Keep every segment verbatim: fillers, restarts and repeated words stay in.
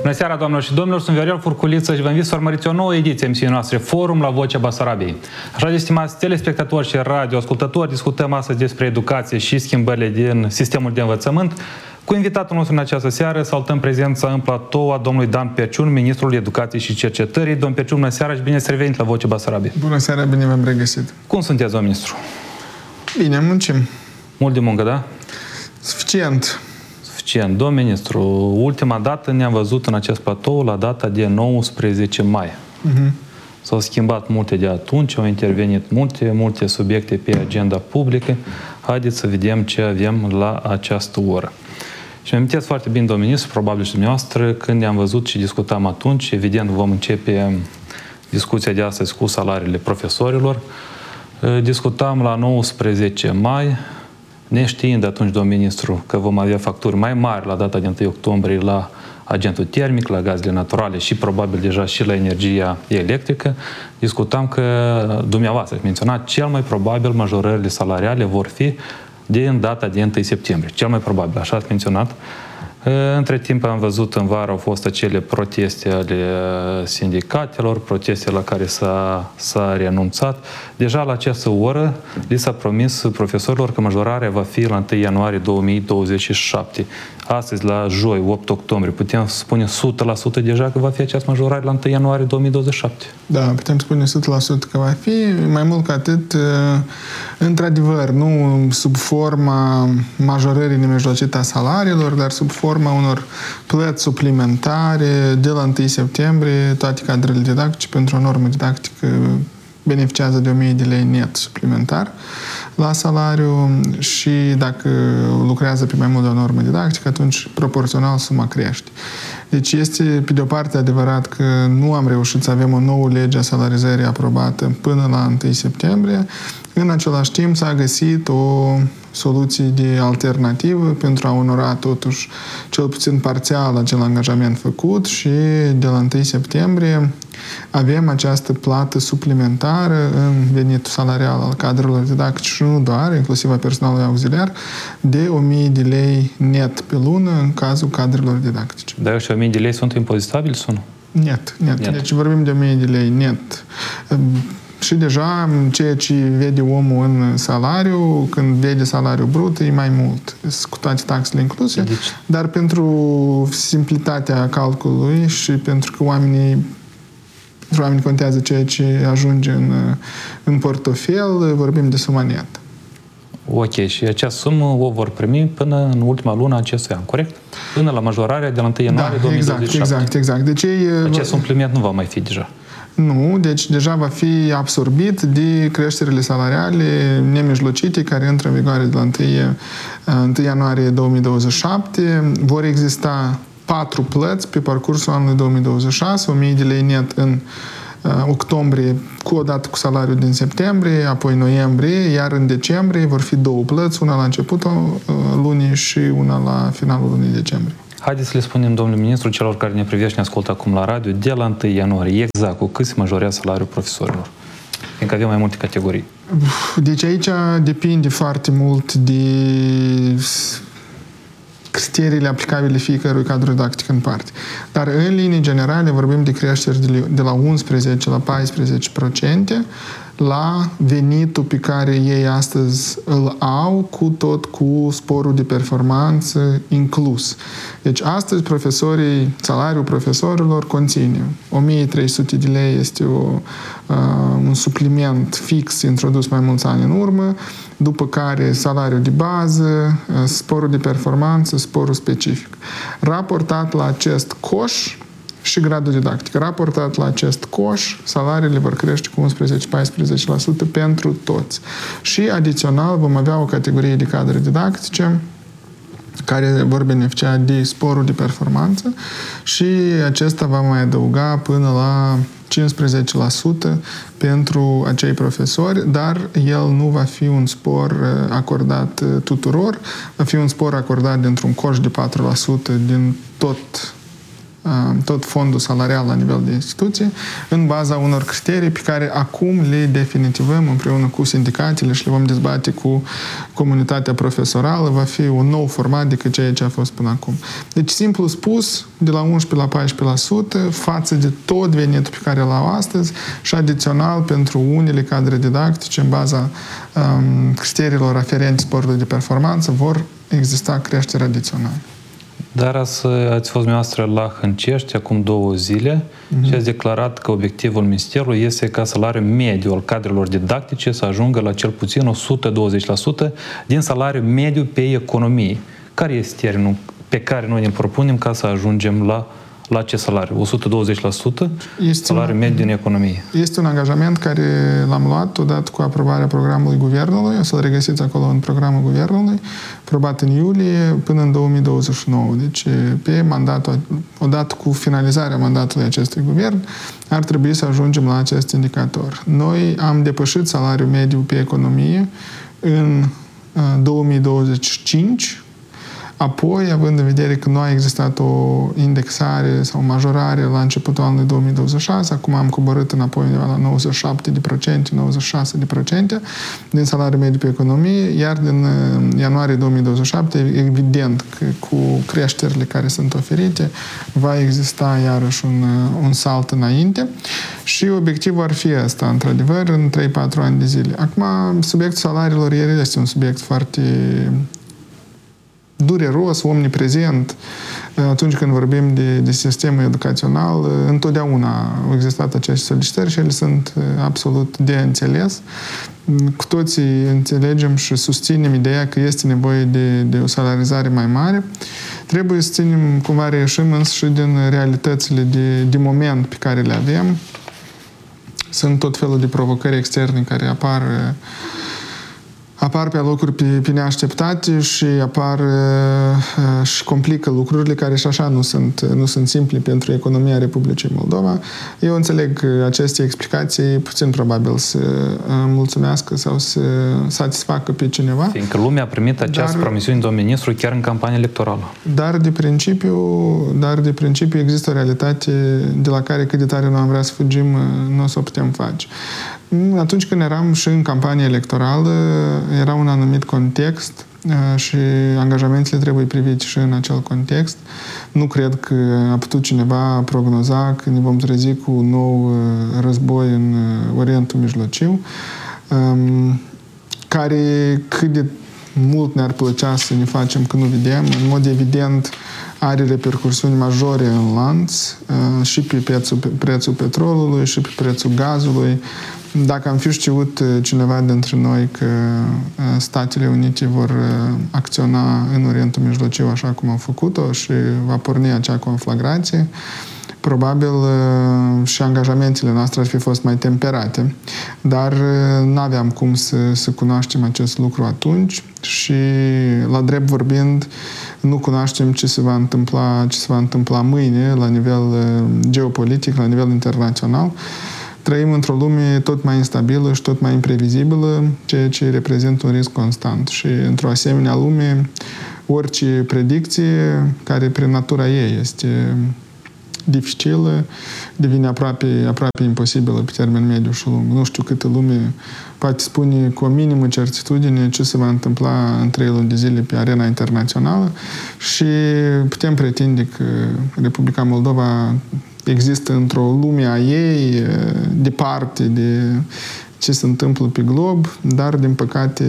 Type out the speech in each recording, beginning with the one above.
Bună seara, doamnelor și domnilor, sunt Viorel Furculiță și vă invit să urmăriți o nouă ediție a emisiunii noastre Forum la Vocea Basarabiei. Așa de, stimați telespectatori și radioascultători, discutăm astăzi despre educație și schimbările din sistemul de învățământ. Cu invitatul nostru în această seară saltăm prezența în platou a domnului Dan Perciun, ministrul Educației și Cercetării. Domn Perciun, bună seara și bine ați revenit la Vocea Basarabiei. Bună seara, bine v-am regăsit. Cum sunteți, domn ministru? Bine, muncim. Mult de muncă, da? Suficient. Suficient. Domn ministru, ultima dată ne-am văzut în acest platou la data de nouăsprezece mai. Uh-huh. S-au schimbat multe de atunci, au intervenit multe, multe subiecte pe agenda publică. Haideți să vedem ce avem la această oră. Și mi amintesc foarte bine, domn ministru, probabil și dumneavoastră, când ne-am văzut și discutam atunci, evident vom începe discuția de astăzi cu salariile profesorilor. Discutam la nouăsprezece mai, neștiind atunci, domn ministru, că vom avea facturi mai mari la data de întâi octombrie la agentul termic, la gazele naturale și probabil deja și la energia electrică, discutam că dumneavoastră ați menționat cel mai probabil majorările salariale vor fi din data de întâi septembrie. Cel mai probabil, așa ați menționat. Între timp am văzut în vară au fost acele proteste ale sindicatelor, proteste la care s-a, s-a renunțat. Deja la această oră li s-a promis profesorilor că majorarea va fi la întâi ianuarie două mii douăzeci și șapte. Astăzi, la joi, opt octombrie, putem spune o sută la sută deja că va fi această majorare la întâi ianuarie două mii douăzeci și șapte. Da, putem spune o sută la sută că va fi. Mai mult ca atât, într-adevăr, nu sub forma majorării nemijlocite a salariilor, dar sub forma unor plăți suplimentare de la întâi septembrie, toate cadrele didactice pentru o normă didactică beneficiază de o mie de lei net suplimentar la salariu și dacă lucrează pe mai mult de o normă didactică, atunci proporțional suma crește. Deci este, pe de o parte, adevărat că nu am reușit să avem o nouă lege a salarizării aprobată până la întâi septembrie. În același timp s-a găsit o soluție de alternativă pentru a onora totuși cel puțin parțial acel angajament făcut și de la întâi septembrie avem această plată suplimentară în venitul salarial al cadrelor didactice și nu doar, inclusiv a personalului auxiliar, de o mie de lei net pe lună în cazul cadrelor didactice. Dar și o mie de lei sunt impozitabili sau nu? Net, net. net. Deci vorbim de o mie de lei net. Și deja ceea ce vede omul în salariu, când vede salariul brut, e mai mult, cu toate taxele incluse, deci, dar pentru simplitatea calculului și pentru că oamenii pentru oamenii contează ceea ce ajunge în, în portofel, vorbim de suma netă. Ok, și acea sumă o vor primi până în ultima lună acestui an, corect? Până la majorarea de la întâi ianuarie două mii douăzeci și șapte. Exact, exact, exact. Deci, acest supliment nu va mai fi deja. Nu, deci deja va fi absorbit de creșterile salariale nemijlocite care intră în vigoare de la întâi ianuarie două mii douăzeci și șapte. Vor exista patru plăți pe parcursul anului două mii douăzeci și șase, o mie de lei net în uh, octombrie, cu o dată cu salariul din septembrie, apoi noiembrie, iar în decembrie vor fi două plăți, una la începutul uh, lunii și una la finalul lunii decembrie. Haideți să le spunem, domnule ministru, celor care ne privesc și ne ascultă acum la radio, de la întâi ianuarie, exact cu cât se majorează salariul profesorilor? Fiindcă avem mai multe categorii. Deci aici depinde foarte mult de criteriile aplicabile fiecărui cadru didactic în parte. Dar în linii generale vorbim de creșteri de la unsprezece la paisprezece la sută la venitul pe care ei astăzi îl au, cu tot cu sporul de performanță inclus. Deci astăzi profesorii, salariul profesorilor conține o mie trei sute de lei, este o, uh, un supliment fix introdus mai mulți ani în urmă, după care salariul de bază, sporul de performanță, sporul specific. Raportat la acest coș și gradul didactic. Raportat la acest coș, salariile vor crește cu unsprezece la paisprezece la sută pentru toți. Și adițional vom avea o categorie de cadre didactice care vor beneficia de sporul de performanță și acesta va mai adăuga până la cincisprezece la sută pentru acei profesori, dar el nu va fi un spor acordat tuturor, va fi un spor acordat dintr-un coș de patru la sută din tot tot fondul salarial la nivel de instituție, în baza unor criterii pe care acum le definitivăm împreună cu sindicatele și le vom dezbate cu comunitatea profesorală. Va fi un nou format decât ceea ce a fost până acum. Deci, simplu spus, de la unsprezece la paisprezece la sută față de tot venitul pe care l-au astăzi și adițional pentru unele cadre didactice în baza um, criteriilor aferente sportului de performanță vor exista creșteri adiționale. Dar ați, ați fost dumneavoastră la Hâncești acum două zile mm-hmm. și ați declarat că obiectivul Ministerului este ca salariul mediu al cadrelor didactice să ajungă la cel puțin o sută douăzeci la sută din salariul mediu pe economie. Care este termenul pe care noi ne propunem ca să ajungem la la ce salariu? o sută douăzeci la sută este salariul mediu din economie. Este un angajament care l-am luat odată cu aprobarea programului Guvernului. O să-l regăsiți acolo în programul Guvernului, aprobat în iulie până în două mii douăzeci și nouă. Deci, pe mandatul, odată cu finalizarea mandatului acestui guvern, ar trebui să ajungem la acest indicator. Noi am depășit salariul mediu pe economie în două mii douăzeci și cinci. Apoi, având în vedere că nu a existat o indexare sau o majorare la începutul anului două mii douăzeci și șase, acum am coborât înapoi undeva la nouăzeci și șapte la sută, nouăzeci și șase la sută din salariul mediu pe economie, iar din ianuarie două mii douăzeci și șapte, evident că cu creșterile care sunt oferite, va exista iarăși un, un salt înainte și obiectivul ar fi ăsta, într-adevăr, în trei patru ani de zile. Acum, subiectul salariilor este un subiect foarte dureros, omniprezent. Atunci când vorbim de, de sistemul educațional, întotdeauna au existat aceste solicitări și ele sunt absolut de înțeles. Cu toții înțelegem și susținem ideea că este nevoie de, de o salarizare mai mare. Trebuie să ținem cumva reieșim însă și din realitățile de, de moment pe care le avem. Sunt tot felul de provocări externe care apar apar pe locuri pe, pe neașteptate și apar uh, și complică lucrurile care și așa nu sunt, nu sunt simple pentru economia Republicii Moldova. Eu înțeleg că aceste explicații puțin probabil să uh, mulțumească sau să satisfacă pe cineva. Fiindcă lumea a primit această promisiune, domnul ministru, chiar în campanie electorală. Dar de principiu, dar de principiu există o realitate de la care cât de tare nu am vrea să fugim, nu o să o putem face. Atunci când eram și în campanie electorală, era un anumit context și angajamentele trebuie privite și în acel context. Nu cred că a putut cineva prognoza că ne vom trezi cu un nou război în Orientul Mijlociu, care cât de mult ne-ar plăcea să ne facem că nu vedem. În mod evident, are repercursiuni majore în lanț, și pe prețul, prețul petrolului, și pe prețul gazului. Dacă am fi știut cineva dintre noi că Statele Unite vor acționa în Orientul Mijlociu așa cum au făcut-o și va porni acea conflagrație, probabil și angajamentele noastre ar fi fost mai temperate. Dar n-aveam cum să, să cunoaștem acest lucru atunci și, la drept vorbind, nu cunoaștem ce se va întâmpla, ce se va întâmpla mâine la nivel geopolitic, la nivel internațional. Trăim într-o lume tot mai instabilă și tot mai imprevizibilă, ceea ce reprezintă un risc constant. Și într-o asemenea lume, orice predicție, care prin natura ei este dificilă, devine aproape, aproape imposibilă pe termen mediu și lung. Nu știu câtă lume poate spune cu o minimă certitudine ce se va întâmpla în trei luni de zile pe arena internațională și putem pretinde că Republica Moldova există într-o lume a ei, departe de ce se întâmplă pe glob, dar, din păcate,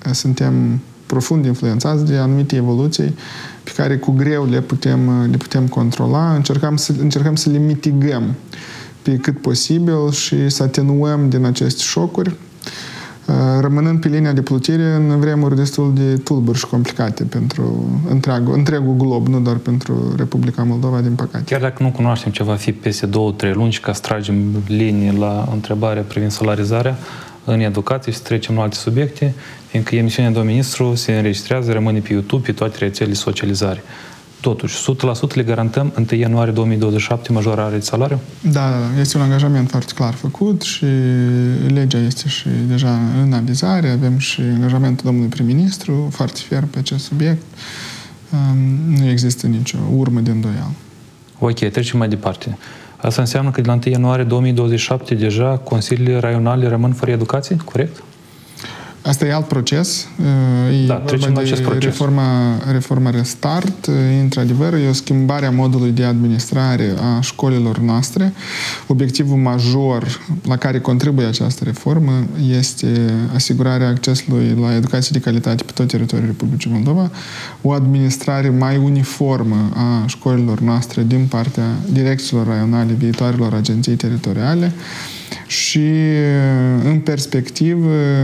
suntem profund influențați de anumite evoluții pe care cu greu le putem, le putem controla. Încercăm să, încercăm să le mitigăm pe cât posibil și să atenuăm din aceste șocuri, rămânând pe linia de plutire în vremuri destul de tulburi și complicate pentru întreagul, întregul glob, nu doar pentru Republica Moldova, din păcate. Chiar dacă nu cunoaștem ce va fi peste două, trei luni și ca să tragem linii la întrebarea privind salarizarea în educație și să trecem la alte subiecte, fiindcă emisiunea domnului ministru se înregistrează, rămâne pe YouTube, pe toate rețelele socializare. Totuși, o sută la sută le garantăm întâi ianuarie două mii douăzeci și șapte majorare de salariu? Da, este un angajament foarte clar făcut și legea este și deja în avizare. Avem și angajamentul domnului prim-ministru foarte ferm pe acest subiect. Nu există nicio urmă de îndoială. Ok, trecem mai departe. Asta înseamnă că de la întâi ianuarie două mii douăzeci și șapte deja consiliile raionale rămân fără educație, corect? Asta e alt proces. E da, trecem la acest proces. Reforma, reforma Restart. Într-adevăr, e o schimbare a modului de administrare a școlilor noastre. Obiectivul major la care contribuie această reformă este asigurarea accesului la educație de calitate pe tot teritoriul Republicii Moldova, o administrare mai uniformă a școlilor noastre din partea direcțiilor raionale, viitoarelor agenții teritoriale și, în perspectivă,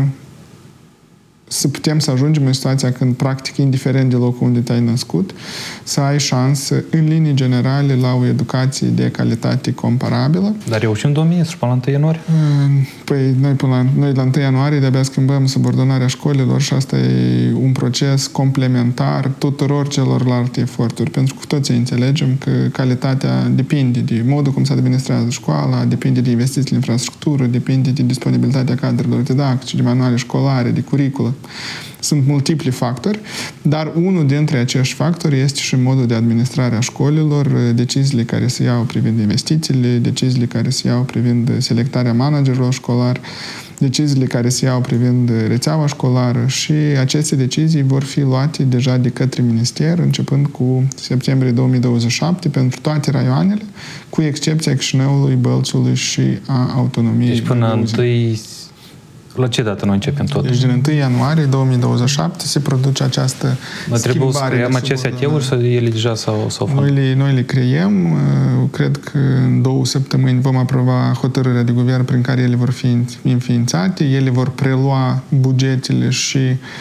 să putem să ajungem în situația când, practic, indiferent de locul unde te-ai născut, să ai șansă, în linii generale, la o educație de calitate comparabilă. Dar reușim, domnul ministru, până la întâi ianuarie? Păi, noi, până la, noi la întâi ianuarie de-abia schimbăm subordonarea școlilor și asta e un proces complementar tuturor celorlalte eforturi, pentru că cu toții înțelegem că calitatea depinde de modul cum se administrează școala, depinde de investițiile în infrastructură, depinde de disponibilitatea cadrelor didactice, de manuale școlare, de curiculă. Sunt multipli factori, dar unul dintre acești factori este și modul de administrare a școlilor, deciziile care se iau privind investițiile, deciziile care se iau privind selectarea managerilor școlari, deciziile care se iau privind rețeaua școlară și aceste decizii vor fi luate deja de către Minister, începând cu septembrie două mii douăzeci și șapte, pentru toate raioanele, cu excepția Chișinăului, Bălțului și a autonomiei. Deci până întâi... La ce dată noi începem tot? Deci din întâi ianuarie două mii douăzeci și șapte se produce această Mă schimbare. trebuie să creăm aceste A T-uri sau ele deja s-au, s-au noi, le, noi le creăm. Cred că în două săptămâni vom aproba hotărârea de guvern prin care ele vor fi înființate. Ele vor prelua bugetele și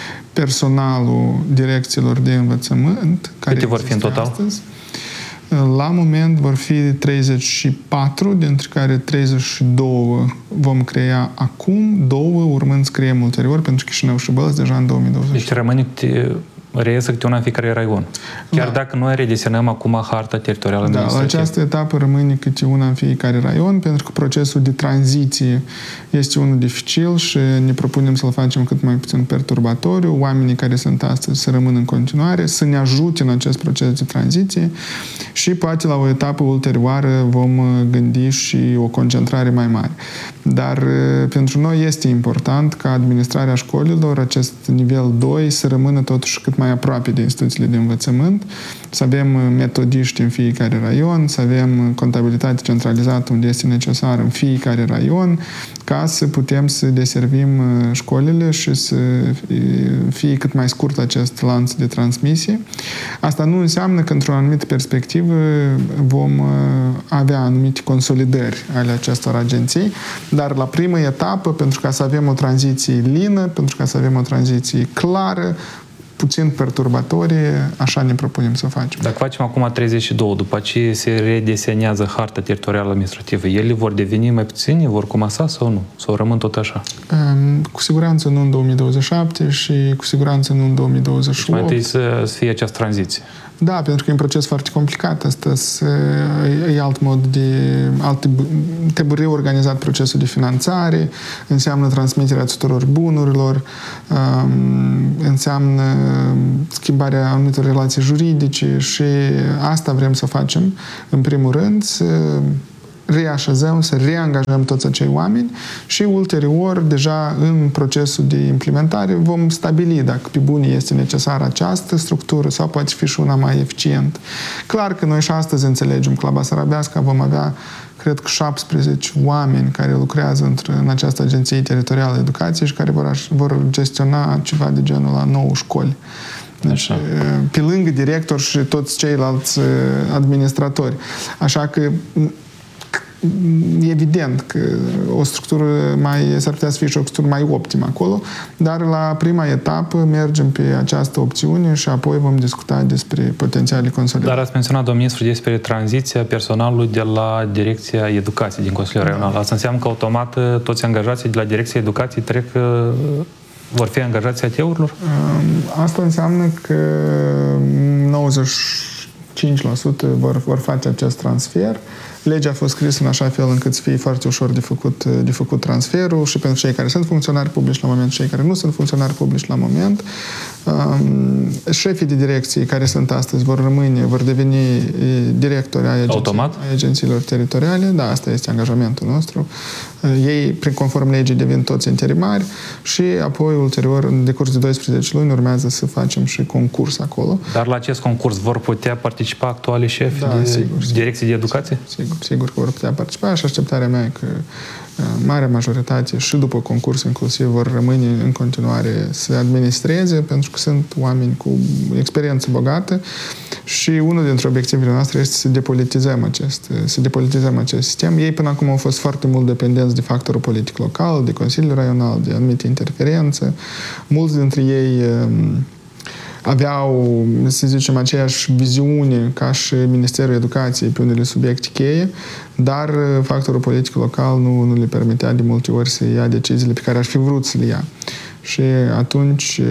personalul direcțiilor de învățământ. Câte vor fi în total? Astăzi. La moment vor fi treizeci și patru, dintre care treizeci și doi vom crea acum, două urmând să creăm ulterior, pentru că Chișinău și Bălți deja în două mii douăzeci. Deci rămâne reiese câte una în fiecare raion. Chiar da. Dacă noi redesenăm acum harta teritorială Da, la această etapă rămâne câte una în fiecare raion, pentru că procesul de tranziție este unul dificil și ne propunem să-l facem cât mai puțin perturbatoriu. Oamenii care sunt astăzi să rămână în continuare, să ne ajute în acest proces de tranziție și poate la o etapă ulterioară vom gândi și o concentrare mai mare. Dar pentru noi este important ca administrarea școlilor, acest nivel doi, să rămână totuși cât mai aproape de instituțiile de învățământ, să avem metodiști în fiecare raion, să avem contabilitate centralizată unde este necesar în fiecare raion, ca să putem să deservim școlile și să fie cât mai scurt acest lanț de transmisie. Asta nu înseamnă că într-o anumită perspectivă vom avea anumite consolidări ale acestor agenții, dar la prima etapă, pentru ca să avem o tranziție lină, pentru ca să avem o tranziție clară, puțin perturbatorie, așa ne propunem să facem. Dacă facem acum treizeci și doi, după ce se redesenează harta teritorială administrativă, ele vor deveni mai puține, vor comasa sau nu? Sau rămân tot așa? Cu siguranță nu în două mii douăzeci și șapte și cu siguranță nu în două mii douăzeci și opt. Deci mai întâi să, să fie această tranziție. Da, pentru că e un proces foarte complicat. Asta e alt mod de... Alt, trebuie reorganizat procesul de finanțare, înseamnă transmiterea tuturor bunurilor, înseamnă schimbarea anumitor relații juridice și asta vrem să facem, în primul rând, să reașezăm, să reangajăm toți acei oameni și ulterior, deja în procesul de implementare, vom stabili dacă pe bune este necesară această structură sau poate fi și una mai eficient. Clar că noi și astăzi înțelegem că la Basarabeasca vom avea, cred că, șaptesprezece oameni care lucrează în această agenție teritorială de educație și care vor, vor gestiona ceva de genul la nouă școli. Deci, pe lângă director și toți ceilalți administratori. Așa că evident că o structură mai, s-ar putea să fie și o structură mai optimă acolo, dar la prima etapă mergem pe această opțiune și apoi vom discuta despre potențiale consolidări. Dar ați menționat, domnul ministru, despre tranziția personalului de la Direcția Educației din Consiliul da. Raional. Asta înseamnă că automat toți angajații de la Direcția Educației trec, vor fi angajații A T-urilor? Asta înseamnă că nouăzeci și cinci la sută vor, vor face acest transfer. legea a fost scrisă în așa fel încât să fie foarte ușor de făcut, de făcut transferul și pentru cei care sunt funcționari publici la moment și cei care nu sunt funcționari publici la moment. Șefii de direcții care sunt astăzi vor rămâne, vor deveni directori ai, agenții, ai agențiilor teritoriale. Da, asta este angajamentul nostru. Ei, prin conform legii, devin toți interimari și apoi, ulterior, în decurs de doisprezece luni, urmează să facem și concurs acolo. Dar la acest concurs vor putea participa actualii șefi da, de sigur, direcții de educație? Sigur, sigur că vor putea participa și așteptarea mea e că marea majoritate și după concurs inclusiv vor rămâne în continuare să administreze, pentru că sunt oameni cu experiență bogată și unul dintre obiectivele noastre este să depolitizăm acest, să depolitizăm acest sistem. Ei până acum au fost foarte mult dependenți de factorul politic local, de Consiliul Raional, de anumite interferențe. Mulți dintre ei aveau, să zicem, aceeași viziune ca și Ministerul Educației pe unele subiecte cheie, dar factorul politic local nu, nu le permitea de multe ori să ia deciziile pe care ar fi vrut să le ia. Și atunci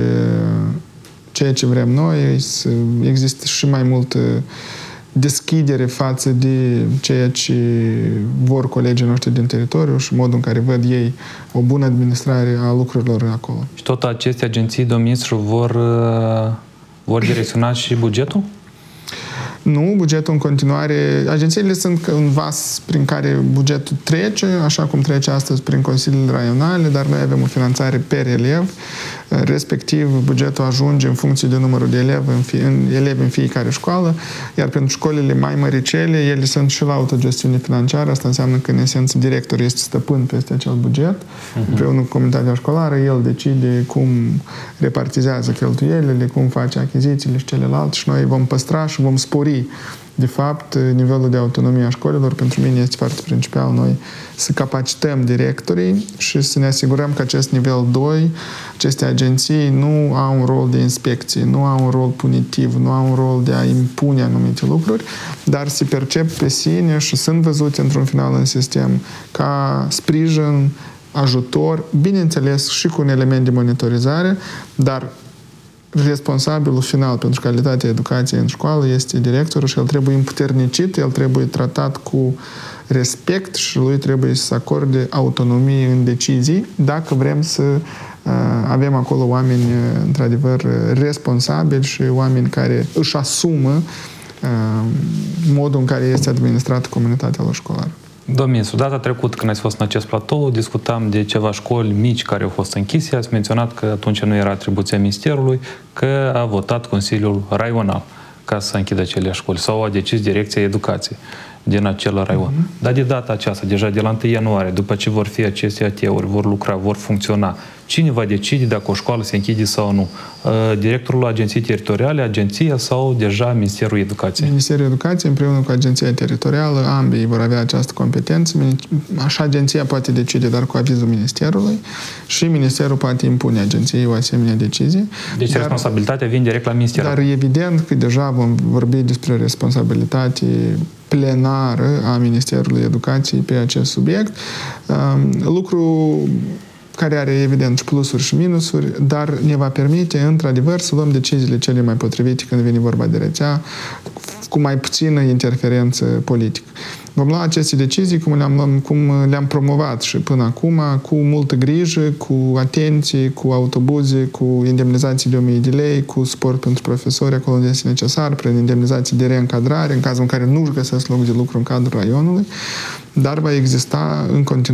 ceea ce vrem noi să există și mai multă deschidere față de ceea ce vor colegii noștri din teritoriu și modul în care văd ei o bună administrare a lucrurilor acolo. Și tot aceste agenții, domnul ministru, vor, vor direcționa și bugetul? Nu, bugetul în continuare... Agențiile sunt un vas prin care bugetul trece, așa cum trece astăzi prin consiliile raionale, dar noi avem o finanțare per elev, respectiv bugetul ajunge în funcție de numărul de elevi în, fie, în, elevi în fiecare școală, iar pentru școlile mai măricele, ele sunt și la autogestiune financiară, asta înseamnă că, în esență, directorul este stăpân peste acel buget, uh-huh. împreună cu comunitatea școlară, el decide cum repartizează cheltuielile, cum face achizițiile și celelalte și noi vom păstra și vom spori de fapt, nivelul de autonomie a școlilor. Pentru mine este foarte principal noi să capacităm directorii și să ne asigurăm că acest nivel doi, aceste agenții nu au un rol de inspecție, nu au un rol punitiv, nu au un rol de a impune anumite lucruri, dar se percep pe sine și sunt văzute într-un final în sistem ca sprijin, ajutor, bineînțeles și cu un element de monitorizare, dar responsabilul final pentru calitatea educației în școală este directorul și el trebuie împuternicit, el trebuie tratat cu respect și lui trebuie să acorde autonomie în decizii dacă vrem să uh, avem acolo oameni într-adevăr responsabili și oameni care își asumă uh, modul în care este administrată comunitatea lor școlară. Domnul ministru, data trecută când ați fost în acest platou, discutam de ceva școli mici care au fost închise. Ați menționat că atunci nu era atribuția Ministerului, că a votat Consiliul Raional ca să închidă acele școli sau a decis Direcția Educației din acel raion. Mm-hmm. Dar de data aceasta, deja de la întâi ianuarie, după ce vor fi aceste A T-uri, vor lucra, vor funcționa, cine va decide dacă o școală se închide sau nu? Directorul Agenției Teritoriale, agenția sau deja Ministerul Educației? Ministerul Educației împreună cu Agenția Teritorială, ambii vor avea această competență. Așa agenția poate decide, dar cu avizul Ministerului și Ministerul poate impune agenției o asemenea decizie. Deci dar, responsabilitatea vine direct la Minister. Dar evident că deja vom vorbi despre responsabilitate plenară a Ministerului Educației pe acest subiect. Lucru care are, evident, și plusuri și minusuri, dar ne va permite, într-adevăr, să luăm deciziile cele mai potrivite când vine vorba de rețea, cu mai puțină interferență politică. Vom lua aceste decizii cum le-am, cum le-am promovat și până acum, cu multă grijă, cu atenție, cu autobuze, cu indemnizații de o mie de lei, cu suport pentru profesori acolo unde este necesar, prin indemnizații de reîncadrare, în cazul în care nu-și găsesc loc de lucru în cadrul raionului, dar va exista în continuare